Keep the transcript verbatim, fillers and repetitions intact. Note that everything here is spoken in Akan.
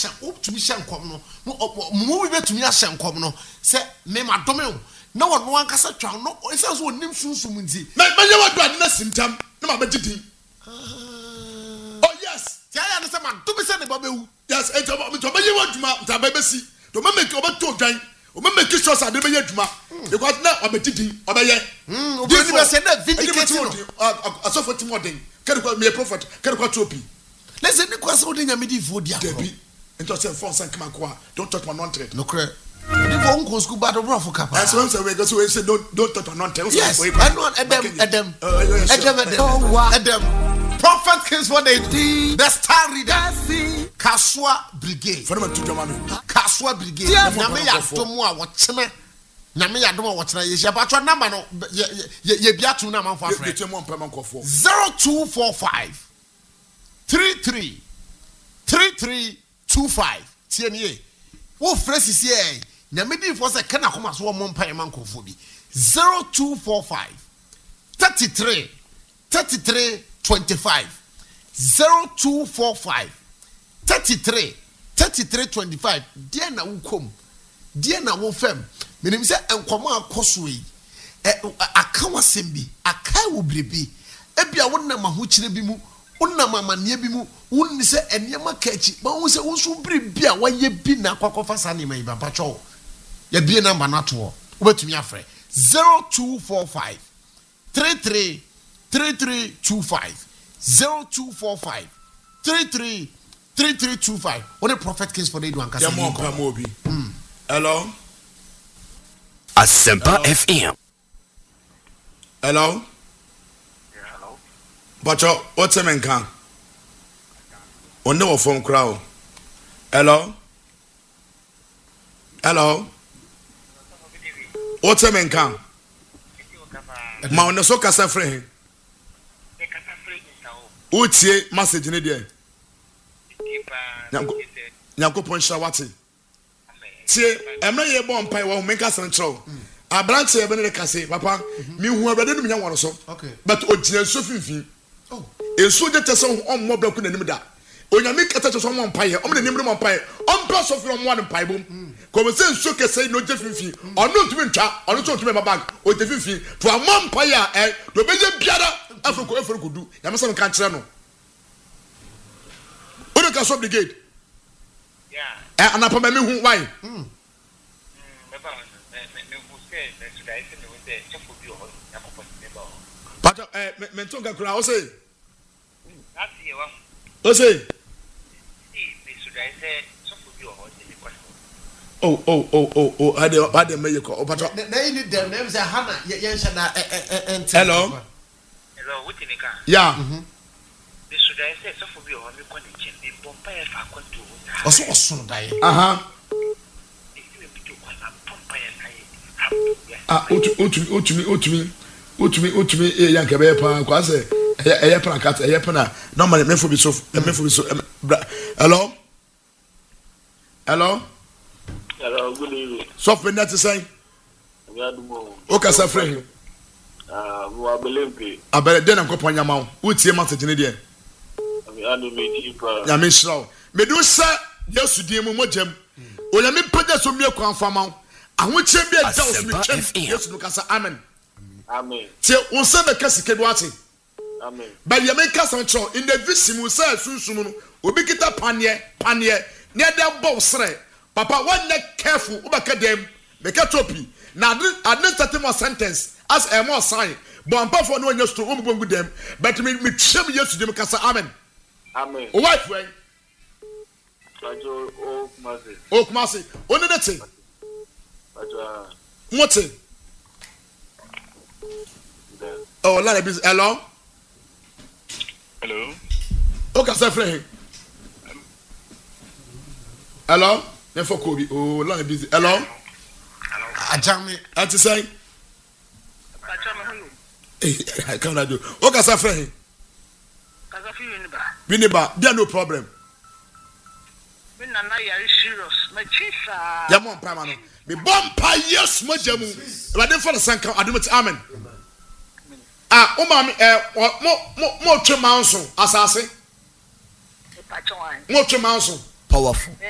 asha optumi hye nkom no mo bi betumi ahye nkom no se me madome o na wono ankasa twa no esa so onim sunsum nti me me ye wadu ade na sintam na ma begidin oh yes tia ya no se madome se ne babewu yes e to me to be ye waduma nta ba besi to me make obeto dwan o me make sure say ade be ye aduma because na obegidin obeye mm obi be say na vindicate no asofo timoden kere kwa me prophet kere kwa tropi listen ni kwa so de nyamedi fo dia ko into say phone san kama kwa don't touch my non-threat no correct ni fo nko school bad bro for kapa that's what say we go so we say don't don't touch my non-threat yes I know adam adam adam adam prophet Kings for the the star reader Kaswa brigade for them to jama me Kaswa brigade na me ya domo a wo chene na me ya domo a wo chene ye sia patro number no ye ye biatu na man for afre zero two four five three three three three two five tie nie wo fresi sie na me di for say kana koma so mo mpa man kofo bi zero two four five thirty-three thirty-three twenty-five zero two four five thirty-three thirty-three twenty-five dia na wukom dia na wo fam menim se enkomo akoso yi aka wasem bi aka wo brebi ebia wonna mahokyire bi mu wonna mamane bi mu wonni se enema kachi ma wo se wo so brebi a waye bi na kwakofa sane mai baba cho ya bie number na to obetumi afre zero two four five three three three three two five zero two four five three three three three two five. What a prophet case for the Edwan Kasa. Hello. Asempa F M. Hello. Yeah, hello. But what's a man can? On the phone crowd. Hello. Hello. What's a man can? Ma on the so kasa free. Utie message ni there. Nyako poncha wate. Tie emre ye bo mpai wo menka san chro. Abrante ye be ne kase papa mi hu abede no nya woro so. Okay. But ogina so finfin. Oh. Enso je tese ho ommo bra ku nanim da. Onyame kata so mo mpai om ne nimre mo mpai. Om pra so fi mo wan mpai bom. Ko me se enso kese no je finfin. Ono ntumi ntwa, ono so ntumi bag. O je finfin. To amom mpai a eh do be je biara Africa Africa du. Ya me se kan kire no. Odo ka so brigade. Yeah. Eh anapa me hu why? Mm. Me ba me me hu say me today say me we dey chefo bi o ya ko po me ba. But eh me ntonga kura o say. That's here wa. O say. See me today say chefo bi o dey ko. Oh oh oh oh oh ade ade me yeko. But na you need them name say Hana ye nsha na eh hello. Hello, what in the car? Yeah. Mhm. Me today say chefo bi o me ko ni chen me bompa e fa ko to. Oso oso dai. Aha. Ah, otumi otumi otumi otumi otumi e yanka be pa kwa se eye pra kat eye pa na normally me fo bi so me fo bi so hello hello Hello, good evening. software net say We are doing. o ka sa frɛ Ah, we are believe. abere de na nkopon nyama wo tie message ne de We are doing me pa. ya me shraw me do sa yesu die mu mojam onyame pagya so mi akwan fama ahokyɛ bi a dawo so mi twam yesu no kasa amen Amen. tie wo se be kasike do ate Amen. but ye make us control in the visimu say sunsum no obi kita panie panie ne da bow sre papa one careful ubaka dem make topi na administrative sentence as a more sign but ampa for no nya sto um bongu dem but me me twam yesu dem kasa amen Amen. o wife when Ajo o kumase. o kumase oni de te Ajo mote oh la na busy hello hello. o ka say friend hello ne for kobi oh la na busy hello Hello. Ajame anti say Ajo me hunu. eh come na do o ka say friend Kaza fi ni ba. Biniba, there no problem. Me na na yare serious. Me chisa. Ya mo mpa ma no. Me bompa yes mo jamu. Ba de for the sanka adumti amen. Ah, o ma me eh mo mo mo twe manso asase. E pa chwan. Mo twe manso. powerful